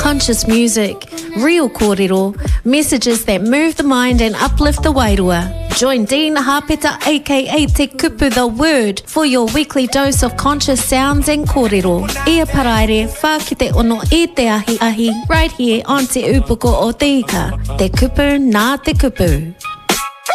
conscious music, real kōrero, messages that move the mind and uplift the wairua. Join Dean Hapeta aka Te Kupu the Word for your weekly dose of conscious sounds and kōrero. Ia paraire, whā ki te ono e te ahi, right here on Te Upoko o Te Ika. Te Kupu nā Te Kupu.